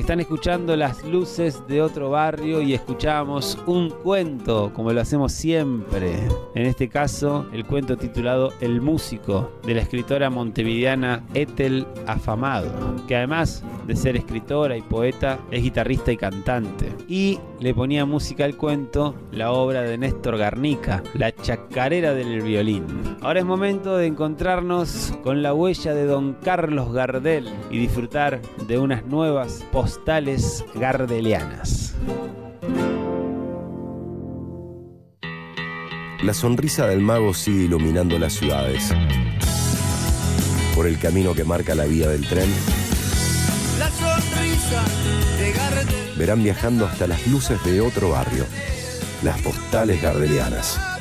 Están escuchando Las Luces de Otro Barrio y escuchamos un cuento, como lo hacemos siempre. En este caso, el cuento titulado El Músico, de la escritora montevideana Ethel Afamado, que además de ser escritora y poeta, es guitarrista y cantante. Y le ponía música al cuento la obra de Néstor Garnica, La Chacarera del Violín. Ahora es momento de encontrarnos con la huella de don Carlos Gardel y disfrutar de unas nuevas postales gardelianas. La sonrisa del mago sigue iluminando las ciudades. Por el camino que marca la vía del tren, la sonrisa de Gardel. Verán viajando hasta las luces de otro barrio, las postales gardelianas.